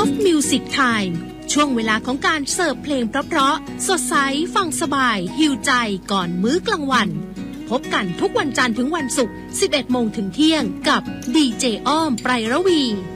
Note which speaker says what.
Speaker 1: of Music Time ช่วงเวลาของการเสิร์ฟเพลงเพราะๆสดใสฟังสบายหิวใจก่อนมื้อกลางวันพบกันทุกวันจันทร์ถึงวันศุกร์ 11 โมงถึงเที่ยงกับดีเจอ้อมไพรระวี